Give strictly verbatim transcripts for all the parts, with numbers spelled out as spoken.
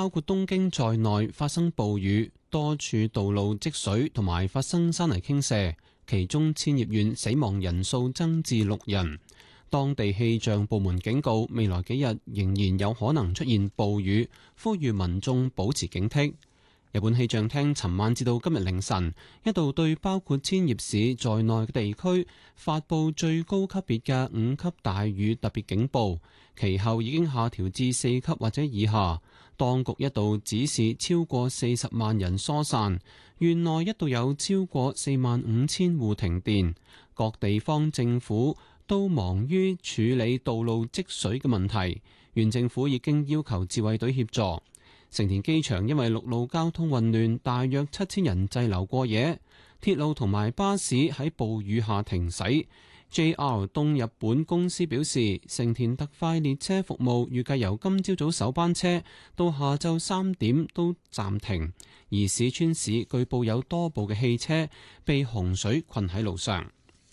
包括東京在內發生暴雨，多處道路積水同埋發生山泥傾瀉，其中千葉縣死亡人數增至六人。當地氣象部門警告，未來幾日仍然有可能出現暴雨，呼籲民眾保持警惕。日本氣象廳尋晚至到今日凌晨，一度對包括千葉市在內嘅地區發布最高級別嘅五級大雨特別警報，其後已經下調至四級或者以下。當局一度指示超過四十萬人疏散，縣內一度有超過四萬五千戶停電，各地方政府都忙於處理道路積水嘅問題。縣政府已經要求自衛隊協助。成田機場因為陸路交通混亂，大約七千人滯留過夜。鐵路同埋巴士喺暴雨下停駛。J R 東日本公司表示，成田特快列車服務預計由今朝早首班車到下晝三點都暫停，而市川市據報有多部嘅汽車被洪水困喺路上。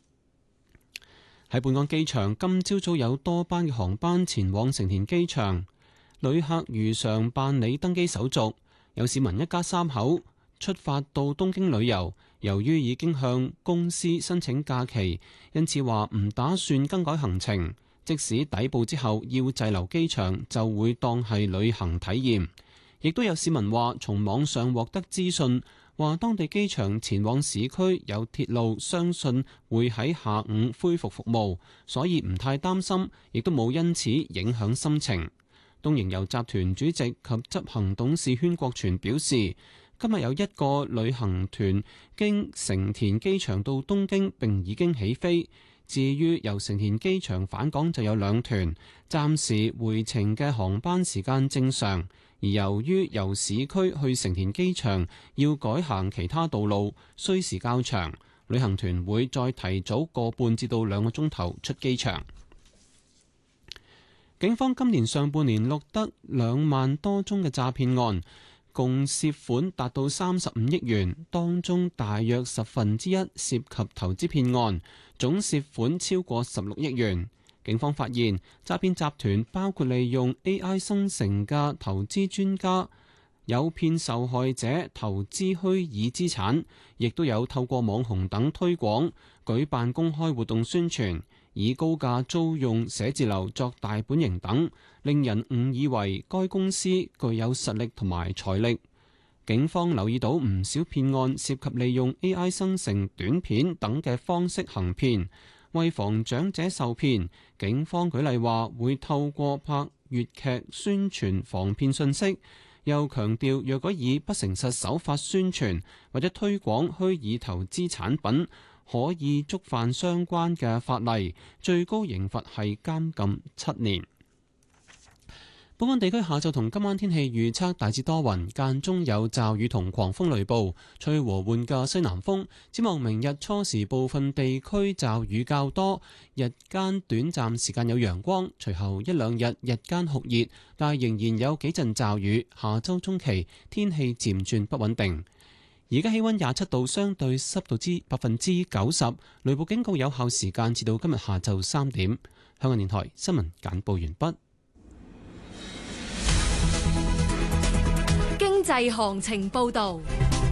喺本港機場，今朝早有多班嘅航班前往成田機場。旅客如常辦理登機手續，有市民一家三口出發到東京旅遊，由於已經向公司申請假期，因此話唔打算更改行程。即使抵埗之後要滯留機場，就會當係旅行體驗。亦都有市民話從網上獲得資訊，話當地機場前往市區有鐵路，相信會喺下午恢復服務，所以唔太擔心，亦都冇因此影響心情。東瀛遊集團主席及執行董事禤國全表示，今日有一個旅行團經成田機場到東京並已經起飛，至於由成田機場返港就有兩團，暫時回程嘅航班時間正常，而由於由市區去成田機場要改行其他道路，需時較長，旅行團會再提早個半至到兩個鐘頭出機場。警方今年上半年錄得兩萬多宗嘅詐騙案，共涉款達到三十五億元，當中大約十分之一涉及投資騙案，總涉款超過十六億元。警方發現詐騙集團包括利用 A I 生成嘅投資專家，誘騙受害者投資虛擬資產，亦都有透過網紅等推廣，舉辦公開活動宣傳，以高價租用寫字樓作大本營等，令人誤以為該公司具有實力同埋財力。警方留意到唔少騙案涉及利用 A I 生成短片等嘅方式行騙，為防長者受騙，警方舉例話會透過拍粵劇宣傳防騙信息，又強調若果以不誠實手法宣傳或者推廣虛擬投資產品，可以觸犯相關嘅法例，最高刑罰係監禁七年。本港地區下晝同今晚天氣預測大致多雲，間中有驟雨同狂風雷暴，吹和緩嘅西南風。展望明日初時部分地區驟雨較多，日間短暫時間有陽光，隨後一兩日日間酷熱，但仍然有幾陣驟雨。下週中期天氣漸轉不穩定。而家氣溫廿七度，相對濕度之百分之九十，雷暴警告有效時間至到今日下晝三點。香港電台新聞簡報完畢。 經濟行情報道。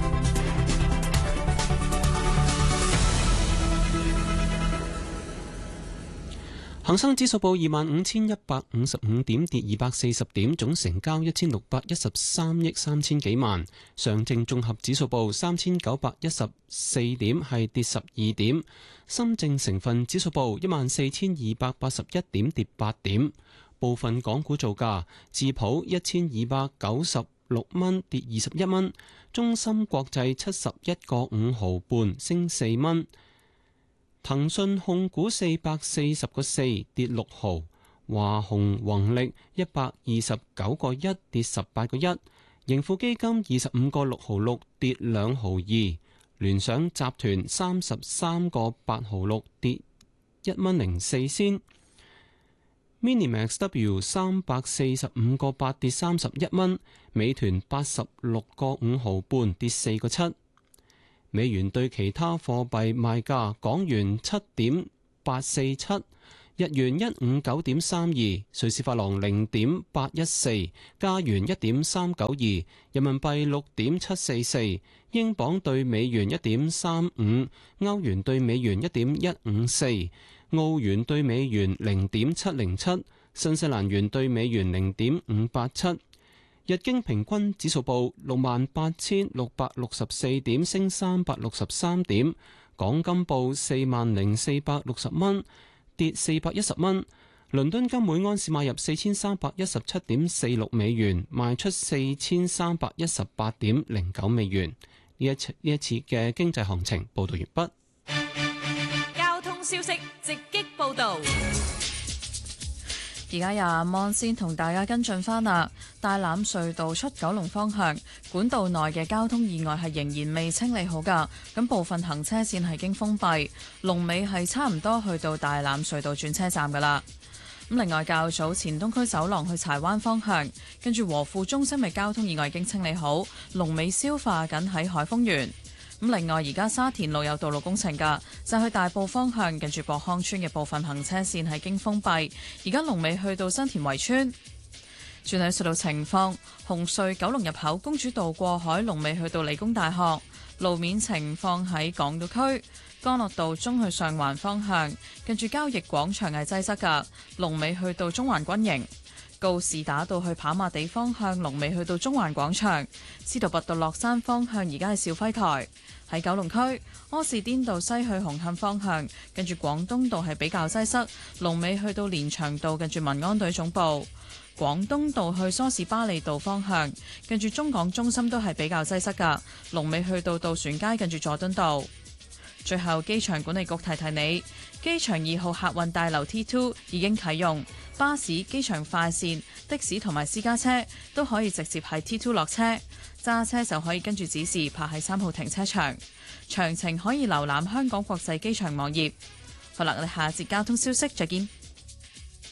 恒生指數報二萬五千一百五十五點，跌二百四十點，總成交一千六百一十三億三千幾萬。上證綜合指數報三千九百一十四點，係跌十二點。深證成分指數報一萬四千二百八十一點，跌八點。部分港股造價：智普一千二百九十六蚊，跌二十一蚊；中芯國際七十一個五毫半，升四蚊。騰訊控股四百四十個四，跌六毫；華虹宏力一百二十九個一，跌十八個一；盈富基金二十五個六毫六，跌兩毫二；聯想集團三十三個八毫六，跌一蚊零四仙；Minimax W 三百四十五個八，跌三十一蚊；美團八十六個五毫半，跌四個七。美元對其他貨幣賣價：港元七點八四七， 日元一五九點三二，瑞士法郎零點八一四，加元一點三九二，人民幣六點七四四，英鎊對美元一點三五，歐元對美元一點一五四，澳元對美元零點七零七，新西蘭元對美元零點五八七。日經平均指數報六萬八千六百六十四點，升三百六十三點。港金報四萬零四百六十蚊，跌四百一十蚊。倫敦金每安士買入四千三百一十七點四六美元，賣出四千三百一十八點零九美元。呢一次呢一次嘅經濟行情報道完畢。 交通消息直擊報道。 而家由阿芒先同大家跟進返啦。大欖隧道出九龍方向管道內嘅交通意外係仍然未清理好㗎，咁部分行車線係經封閉，龍尾係差唔多去到大欖隧道轉車站㗎啦。咁另外較早前東區走廊去柴灣方向，跟住和富中心嘅交通意外已經清理好，龍尾消化緊喺海豐園。咁另外而家沙田路有道路工程㗎，就去大埔方向近住博康村嘅部分行車線係經封閉，而家龍尾去到新田圍村。轉睇隧道情況，紅隧九龍入口公主道過海龍尾去到理工大學，路面情況喺港島區干諾道中去上環方向，近住交易廣場係擠塞㗎，龍尾去到中環軍營。告士打道去跑馬地方向龍尾去到中環廣場，司徒拔道落山方向而家係肇輝台。喺九龍區柯士甸道西去紅磡方向，跟住廣東道係比較擠塞，龍尾去到連翔道近住民安隊總部。廣東道去梳士巴利道方向，跟住中港中心都係比較擠塞㗎，龍尾去到渡船街近住佐敦道。最後機場管理局提提你，機場二號客運大樓 T 二 已經啟用，巴士、機場快線、的士同埋私家車都可以直接喺 T 二落車，揸車就可以跟住指示泊喺三號停車場。詳情可以瀏覽香港國際機場網頁。好啦，我哋下節交通消息再見。